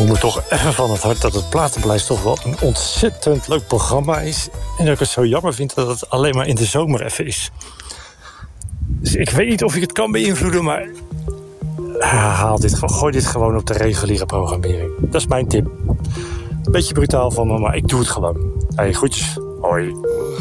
voel me toch even van het hart dat het Platenpaleis toch wel een ontzettend leuk programma is. En dat ik het zo jammer vind dat het alleen maar in de zomer even is. Dus ik weet niet of ik het kan beïnvloeden, maar gooi dit gewoon op de reguliere programmering. Dat is mijn tip. Beetje brutaal van me, maar ik doe het gewoon. Hey, groetjes. Hoi.